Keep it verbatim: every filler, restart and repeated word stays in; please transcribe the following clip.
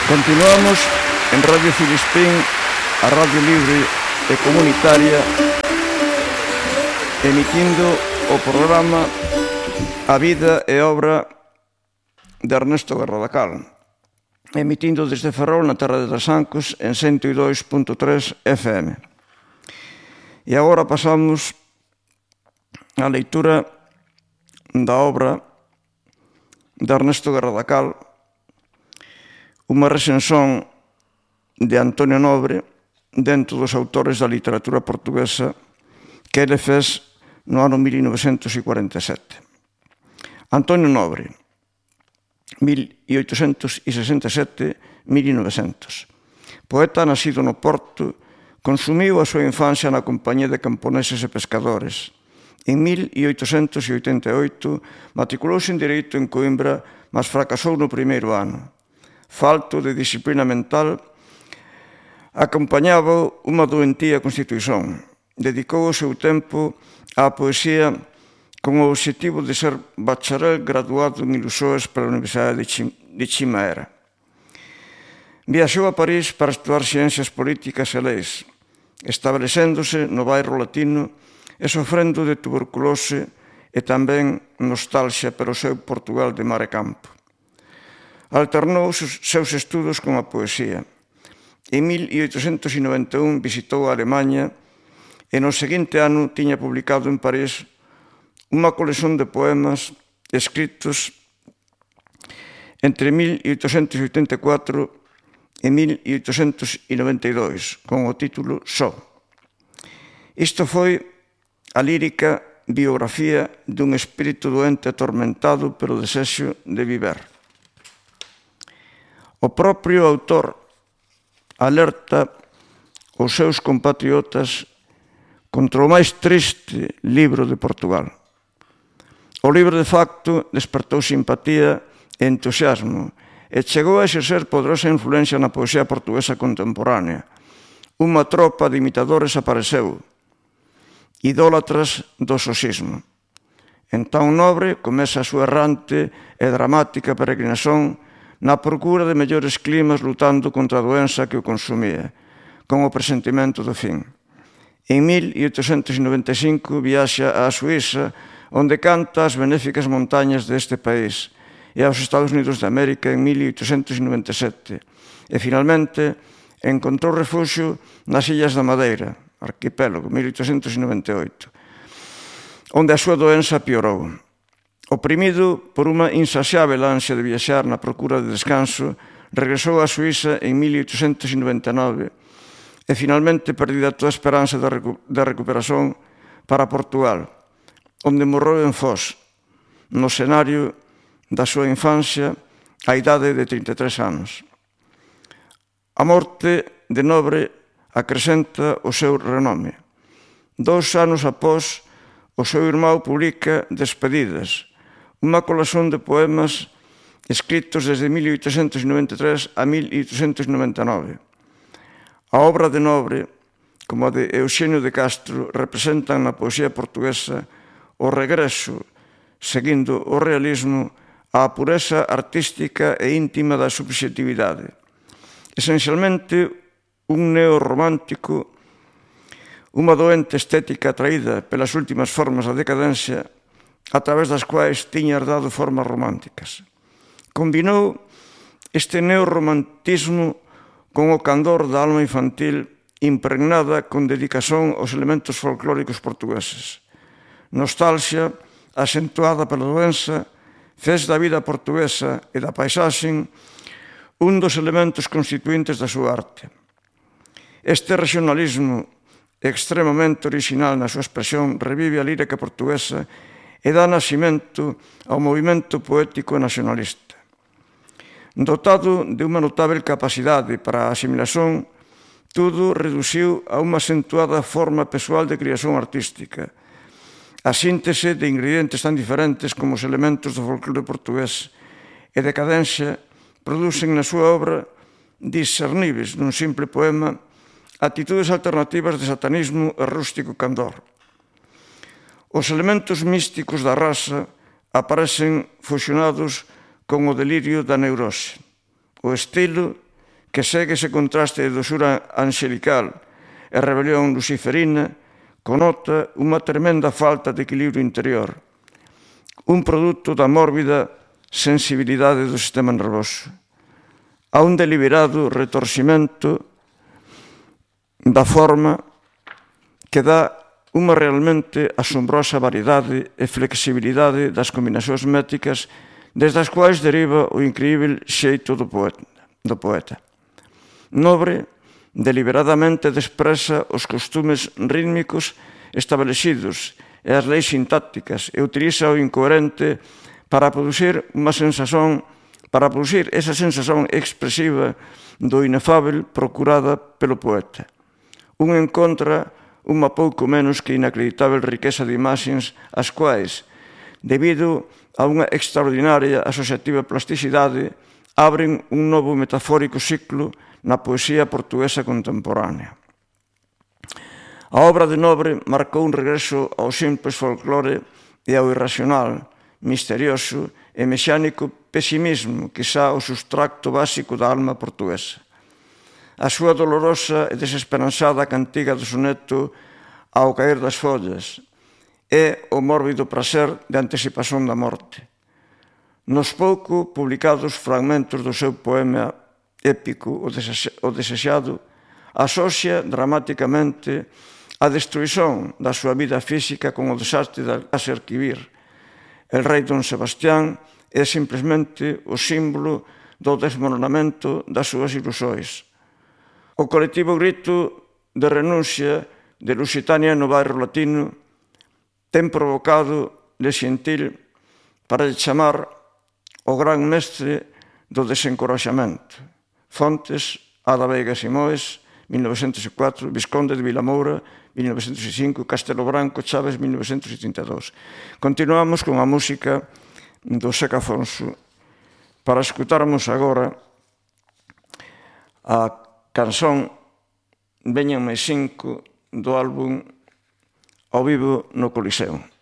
Continuamos en Radio Filispín, a radio libre e comunitaria, emitindo o programa A Vida e Obra de Ernesto Garradacal, emitindo desde Ferrol, na terra de Trasancos, en ciento dos punto tres F M. E agora pasamos á leitura da obra de Ernesto Garradacal, unha recensión de Antonio Nobre dentro dos autores da literatura portuguesa que ele fez no ano mil novecentos cuarenta e sete. Antonio Nobre, mil oitocentos sesenta e sete a mil novecentos. Poeta nacido no Porto, consumiu a súa infancia na compañía de camponeses e pescadores. En mil oitocentos oitenta e oito matriculouse en Dereito en Coimbra, mas fracasou no primeiro ano. Falto de disciplina mental, acompañaba unha doentía constitución. Dedicou o seu tempo á poesía con o obxectivo de ser bacharel graduado en Ilusoes pola Universidade de Chimaera. Viaxou a París para estudar ciencias políticas e leis, establecéndose no bairro latino e sofrendo de tuberculose e tamén nostalgia pelo seu Portugal de mar e campo. Alternou os seus estudos con a poesía. En mil oitocentos noventa e un visitou a Alemanha e no seguinte ano tiña publicado en París unha colección de poemas escritos entre mil oitocentos oitenta e catro e mil oitocentos noventa e dous, con o título Só. Isto foi a lírica biografía dun espírito doente atormentado pelo desexo de viver. O propio autor alerta os seus compatriotas contra o máis triste libro de Portugal. O libro, de facto, despertou simpatía e entusiasmo e chegou a exercer poderosa influencia na poesía portuguesa contemporánea. Unha tropa de imitadores apareceu, idólatras do sosismo. Entón Nobre comeza a súa errante e dramática peregrinación na procura de mellores climas, lutando contra a doenza que o consumía, con o presentimento do fin. En mil oitocentos noventa e cinco viaxa á Suíza, onde canta as benéficas montañas deste país, e aos Estados Unidos de América en mil oitocentos noventa e sete. E, finalmente, encontrou refuxio nas Illas da Madeira, arquipélago, mil oitocentos noventa e oito, onde a súa doenza piorou. Oprimido por unha insaciável ansia de viaxar na procura de descanso, regresou a Suíza en mil oitocentos noventa e nove e, finalmente, perdida toda a esperanza de, recu- de recuperación, para Portugal, onde morreu en Foz, no escenario da súa infancia, á idade de trinta e tres anos. A morte de Nobre acrescenta o seu renome. Dous anos após, o seu irmão publica Despedidas, unha colección de poemas escritos desde mil oitocentos noventa e tres a mil oitocentos noventa e nove. A obra de Nobre, como a de Euxenio de Castro, representan na poesía portuguesa o regreso, seguindo o realismo, á pureza artística e íntima da subxectividade. Esencialmente, un neorromántico, unha doente estética atraída pelas últimas formas da decadencia, a través das quais tiña herdado formas románticas. Combinou este neorromantismo con o candor da alma infantil impregnada con dedicación aos elementos folclóricos portugueses. Nostalgia, acentuada pela doenza, fez da vida portuguesa e da paisaxe un dos elementos constituintes da súa arte. Este regionalismo extremamente original na súa expresión revive a lírica portuguesa e dá nacimento ao movimento poético nacionalista. Dotado de unha notável capacidade para a asimilación, tudo reduciu a unha acentuada forma pessoal de creación artística. A síntese de ingredientes tan diferentes como os elementos do folclore portugués e decadencia producen na súa obra discernibles nun simple poema actitudes alternativas de satanismo e rústico candor. Os elementos místicos da raza aparecen fusionados con o delirio da neurose. O estilo que segue ese contraste de dosura angelical e rebelión luciferina, conota unha tremenda falta de equilibrio interior, un produto da mórbida sensibilidade do sistema nervoso, a un deliberado retorcimento da forma que dá unha realmente asombrosa variedade e flexibilidade das combinacións métricas desde as quais deriva o increíble xeito do poeta. Do poeta. Nobre deliberadamente despreza os costumes rítmicos establecidos e as leis sintácticas e utiliza o incoherente para producir unha sensación, para producir esa sensación expresiva do inefável procurada pelo poeta. Un encontra unha pouco menos que inacreditável riqueza de imaxes as quais, debido a unha extraordinaria asociativa plasticidade, abren un novo metafórico ciclo na poesía portuguesa contemporánea. A obra de Nobre marcou un regreso ao simples folclore e ao irracional, misterioso e mesiánico pesimismo, quizá o sustracto básico da alma portuguesa. A súa dolorosa e desesperanzada cantiga do soneto Ao caer das follas é o mórbido prazer de anticipación da morte. Nos pouco publicados fragmentos do seu poema épico, o desexado, asocia dramaticamente a destruición da súa vida física con o desastre a ser quivir. El rei Don Sebastián é simplesmente o símbolo do desmoronamento das súas ilusóis. O colectivo grito de renuncia de Lusitania no bairro latino ten provocado de xentil para chamar o gran mestre do desencoraxamento. Fontes, Ada Veiga Simoes, mil novecentos e catro, Visconde de Vilamoura, mil novecentos e cinco, Castelo Branco, Chaves, mil novecentos e trinta e dous. Continuamos con a música do Seca Afonso para escutarmos agora a canción Veñan máis cinco do álbum Ao vivo no Coliseo.